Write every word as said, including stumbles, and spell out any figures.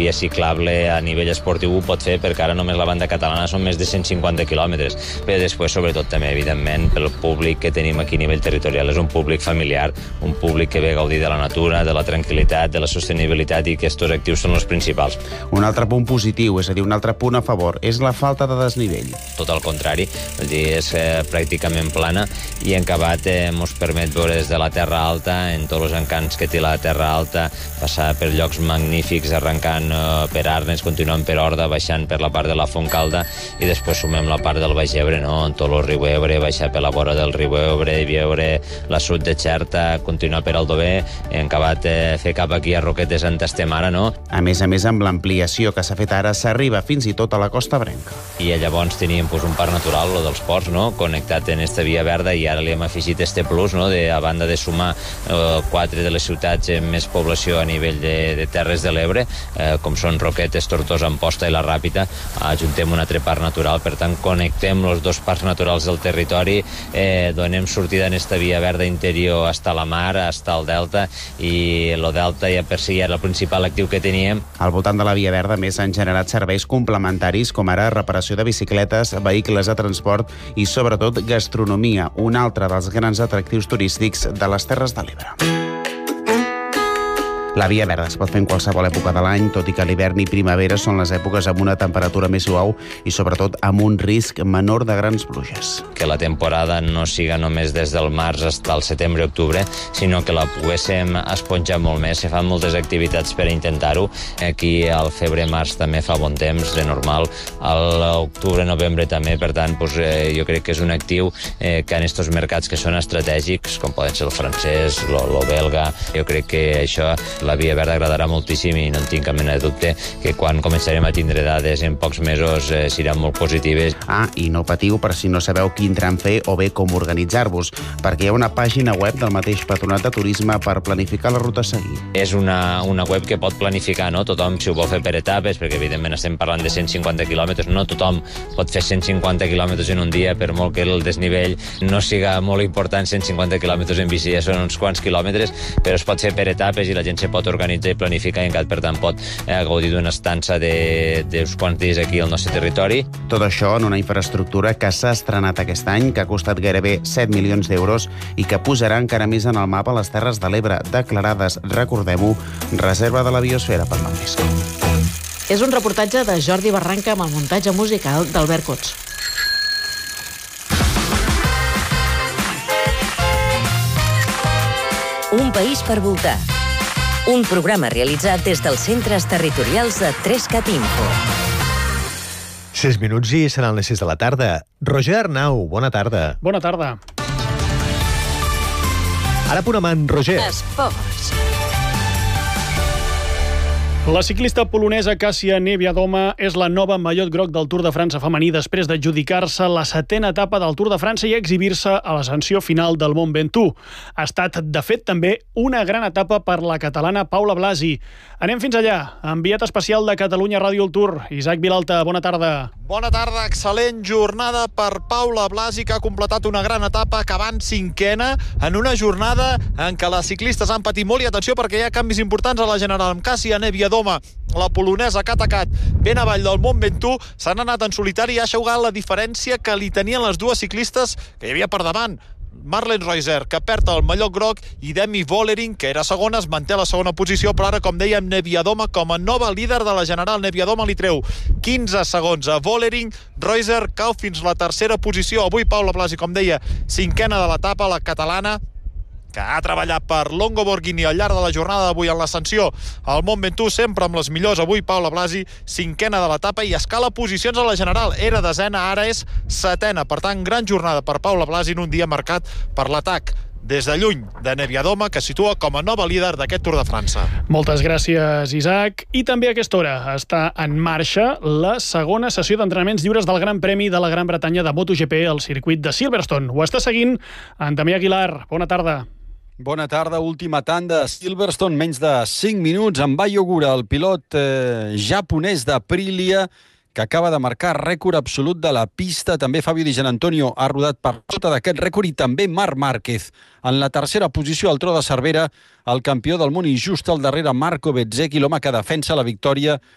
via ciclable a nivell esportiu ho pot fer, perquè ara només la banda catalana són més de cent cinquanta quilòmetres. Però després, sobretot, també, evidentment, pel públic que tenim aquí a nivell territorial, és un públic familiar, un públic que ve a gaudir de la natura, de la tranquil·litat, de la sostenibilitat, i que aquests actius són els principals. Un altre punt positiu, és a dir, un altre punt a favor, és la falta de desnivell. Tot al contrari, vull dir, és eh, pràcticament plana, i en acabat eh, ens permet veure des de la Terra Alta, en tots els encants que té la Terra Alta, passar per llocs magnífics, arrencant eh, per Arnes, continuant per Horda, baixant per la part de la Fontcalda, i després sumem la part del Baix Ebre, no? En tot el riu Ebre, baixar per la vora del riu Ebre, i veure la sud de Xerta, continuar per Aldover, en acabat eh, fer cap aquí a Roquet de Santa Estemara, no? A més a més, amb l'ampliació que s'ha fet ara, s'arriba fins i tot a la Costa Brenca. I llavors teníem pues, un parc natural, lo dels ports, no? Connectat en esta via verda, i ara li hem afegit este plus, no? De, a banda de sumar eh, quatre de les ciutats amb més població a nivell de, de Terres de l'Ebre, eh, com són Roquetes, Tortosa, Amposta i la Ràpita, ajuntem un altre parc natural, per tant connectem els dos parcs naturals del territori, eh, donem sortida en esta via verda interior hasta la mar, hasta el delta, i el delta ja per si era el principal actiu que teníem. Al voltant de la via verda més han generat serveis complementaris com ara reparació de bicicletes, vehicles de transport i sobretot gastronomia, un altre dels grans atractius turístics de les Terres de l'Ebre. La via verda es pot fer en qualsevol època de l'any, tot i que l'hivern i primavera són les èpoques amb una temperatura més suau i sobretot amb un risc menor de grans pluges. Que la temporada no siga només des del març fins al setembre-octubre, sinó que la poguéssim esponjar molt més. Se fan moltes activitats per intentar-ho. Aquí al febrer-març també fa bon temps, de normal. A l'octubre-novembre també, per tant, doncs, eh, jo crec que és un actiu eh, que en aquests mercats que són estratègics, com poden ser el francès, lo, lo belga, jo crec que això la via verda agradarà moltíssim, i no en tinc cap mena de dubte que quan començarem a tindre dades en pocs mesos eh, seran molt positives. Ah, i no patiu per si no sabeu quin tram fer o bé com organitzar-vos, perquè hi ha una pàgina web del mateix Patronat de Turisme per planificar la ruta a seguir. És una, una web que pot planificar, no? Tothom, si ho vol fer per etapes, perquè evidentment estem parlant de cent cinquanta quilòmetres, no tothom pot fer cent cinquanta quilòmetres en un dia, per molt que el desnivell no siga molt important. Cent cinquanta quilòmetres en bici ja són uns quants quilòmetres, però es pot fer per etapes i la gent se pot organitzar i planificar, i encara, per tant, pot eh, gaudir d'una estança d'uns quants dies aquí al nostre territori. Tot això en una infraestructura que s'ha estrenat aquest any, que ha costat gairebé set milions d'euros i que posarà encara més en el mapa les Terres de l'Ebre, declarades, recordem-ho, reserva de la biosfera per la UNESCO. És un reportatge de Jordi Barranca amb el muntatge musical d'Albert Cots. Un país per voltar. Un programa realitzat des dels centres territorials de Trescat Info. sis minuts i seran les sis de la tarda. Roger Arnau, bona tarda. Bona tarda. Ara punt amant, Roger. Esports. La ciclista polonesa Kasia Niewiadoma és la nova mallot groc del Tour de França femení després d'adjudicar-se la setena etapa del Tour de França i exhibir-se a l'ascensió final del Mont Ventoux. Ha estat, de fet, també una gran etapa per la catalana Paula Blasi. Anem fins allà, enviat especial de Catalunya Ràdio al Tour. Isaac Vilalta, bona tarda. Bona tarda, excel·lent jornada per Paula Blasi, que ha completat una gran etapa acabant cinquena en una jornada en què les ciclistes han patit molt, i atenció perquè hi ha canvis importants a la general amb Kasia Niewiadoma. La polonesa que ha atacat ben avall del Mont Ventoux s'ha anat en solitari i ha aixugat la diferència que li tenien les dues ciclistes que hi havia per davant. Marlen Reusser, que perd el mallot groc, i Demi Vollering, que era segona, es manté a la segona posició, però ara, com dèiem, Niewiadoma com a nova líder de la general. Niewiadoma li treu quinze segons a Vollering. Reusser cau fins la tercera posició. Avui Paula Blasi, com deia, cinquena de l'etapa, la catalana, que ha treballat per Longo Borghini al llarg de la jornada d'avui en l'ascensió al Mont Ventoux, sempre amb les millors. Avui Paula Blasi, cinquena de l'etapa, i escala posicions a la general. Era desena, ara és setena. Per tant, gran jornada per Paula Blasi en un dia marcat per l'atac des de lluny de Niewiadoma, que situa com a nova líder d'aquest Tour de França. Moltes gràcies, Isaac. I també a aquesta hora està en marxa la segona sessió d'entrenaments lliures del Gran Premi de la Gran Bretanya de MotoGP al circuit de Silverstone. Ho està seguint en Damià Aguilar. Bona tarda. Bona tarda, última tanda. Silverstone, menys de cinc minuts. En Bayo Ogura, el pilot eh, japonès d'Aprilia, que acaba de marcar rècord absolut de la pista. També Fabio Di Gianantonio ha rodat per sota d'aquest rècord, i també Marc Márquez. En la tercera posició, al tro de Cervera, el campió del món, i just al darrere Marco Bezzecchi, l'home que defensa la victòria